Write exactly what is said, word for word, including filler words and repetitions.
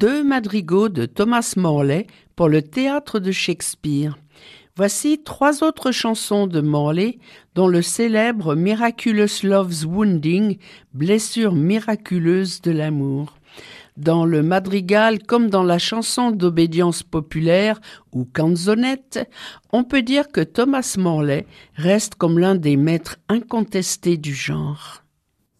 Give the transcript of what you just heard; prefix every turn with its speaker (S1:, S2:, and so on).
S1: deux madrigaux de Thomas Morley pour le théâtre de Shakespeare. Voici trois autres chansons de Morley, dont le célèbre Miraculous Love's Wounding, blessure miraculeuse de l'amour. Dans le madrigal comme dans la chanson d'obédience populaire ou canzonette, on peut dire que Thomas Morley reste comme l'un des maîtres incontestés du genre.